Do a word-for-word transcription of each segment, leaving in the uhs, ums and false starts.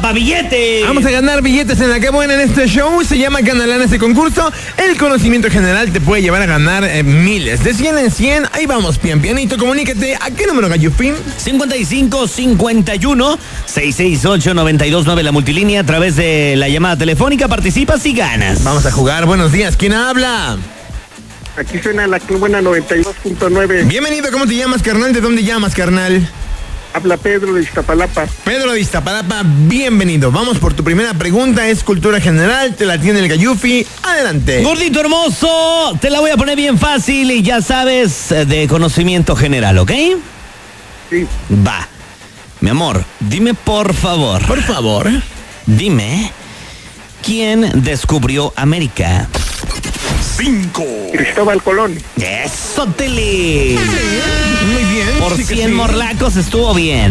pa' billetes. Vamos a ganar billetes en la que buena en este show. Se llama Canalán este concurso. El conocimiento general te puede llevar a ganar eh, miles. De cien en cien. Ahí vamos, pian pianito. Comunícate. ¿A qué número, Gallufín? cincuenta y cinco, cincuenta y uno, seiscientos sesenta y ocho, noventa y dos nueve la multilínea. A través de la llamada telefónica participas y ganas. Vamos a jugar. Buenos días. ¿Quién habla? Aquí suena la que buena noventa y dos punto nueve. Bienvenido. ¿Cómo te llamas, carnal? ¿De dónde llamas, carnal? Habla Pedro de Iztapalapa. Pedro de Iztapalapa, bienvenido. Vamos por tu primera pregunta, es cultura general, te la tiene el Gallufi. Adelante. Gordito hermoso, te la voy a poner bien fácil y ya sabes de conocimiento general, ¿ok? Sí. Va. Mi amor, dime por favor. Por favor. Dime, ¿quién descubrió América? Cinco. Cristóbal Colón. ¡Eso, Tele! Muy bien. Por sí que cien sí. morlacos estuvo bien.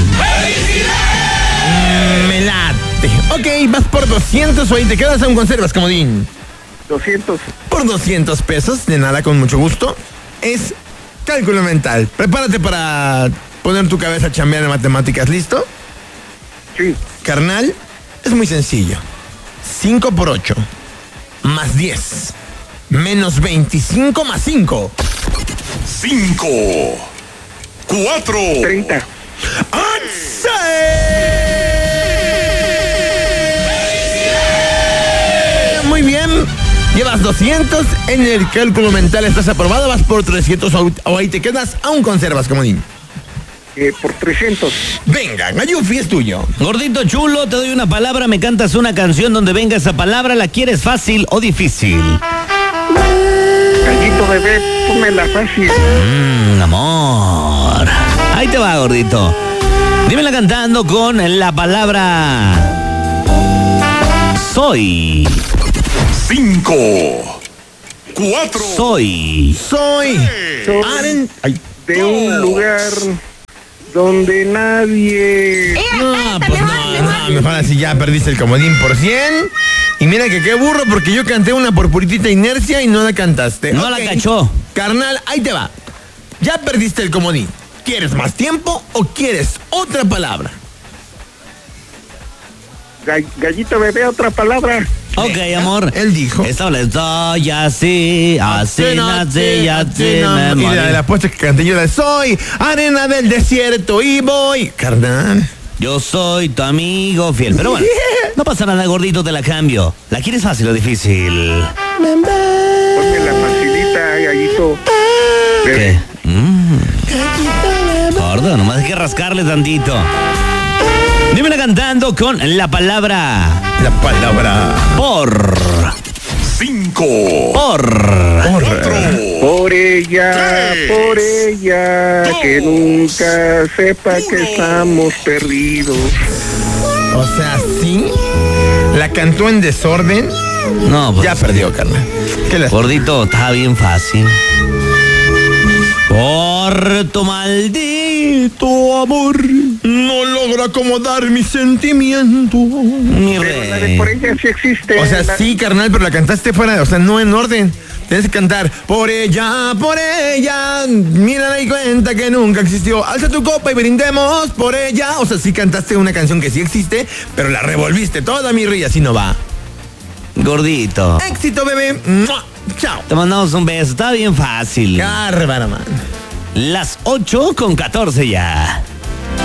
Mm, me late. Ok, vas por doscientos o ahí te quedas, aún conservas, comodín. doscientos. Por doscientos pesos, de nada, con mucho gusto. Es cálculo mental. Prepárate para poner tu cabeza a chambear en matemáticas, ¿listo? Sí. Carnal, es muy sencillo. cinco por ocho más diez menos veinticinco más cinco. Cinco. Cuatro. treinta. Muy bien. Llevas doscientos en el cálculo mental, estás aprobado, vas por trescientos o o ahí te quedas, aún conservas, comodín. Eh, por trescientos. Venga, Gallufi es tuyo. Gordito chulo, te doy una palabra, me cantas una canción donde venga esa palabra, ¿la quieres fácil o difícil? Gallito bebé, pónmela fácil. Mmm, amor. Ahí te va, gordito. Dímela cantando con la palabra soy. Cinco. Cuatro. Soy. Soy. Soy Aren. Ay. de un lugar donde nadie... No, pues no, no, mejor así ya perdiste el comodín por cien. Y mira que qué burro, porque yo canté una por puritita inercia y no la cantaste. No Ok. la cachó. Carnal, ahí te va. Ya perdiste el comodín. ¿Quieres más tiempo o quieres otra palabra? Ga- Gallito bebé, otra palabra. Ok, amor. Él dijo. Esta le estoy así, así, así, así, me Y morí. la de la apuesta que canté yo la de soy arena del desierto y voy. Carnal. Yo soy tu amigo fiel. Pero bueno, no pasa nada, gordito, te la cambio. ¿La quieres fácil o difícil? Pónmela facilita, Gallito bebé. ¿Qué? Mm. Gordo, nomás hay que rascarle tantito. Dímela cantando con la palabra La palabra. por. Cinco. Por. Cuatro. Por ella, Tres, por ella, dos, que nunca sepa que uno. estamos perdidos. O sea, sí. La cantó en desorden. No, pues. Ya perdió, carnal. ¿Qué le Gordito, está bien fácil. Por tu maldito amor, no logro acomodar mi sentimiento. mi Pero la de rey. por ella sí existe. O sea, La- sí, carnal, pero la cantaste fuera, o sea, no en orden. Tienes que cantar por ella, por ella. Mira y cuenta que nunca existió. Alza tu copa y brindemos por ella. O sea, sí cantaste una canción que sí existe, pero la revolviste toda, mi ría, así no va. Gordito, Éxito, bebé. ¡Mua! Chao. te mandamos un beso, está bien fácil. Bárbara, man. Las ocho con catorce ya.